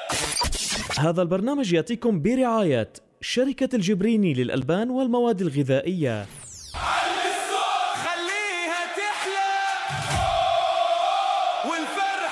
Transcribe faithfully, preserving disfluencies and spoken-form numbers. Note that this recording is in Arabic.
هذا البرنامج يأتيكم برعاية شركة الجبريني للألبان والمواد الغذائية. خليها تحلى.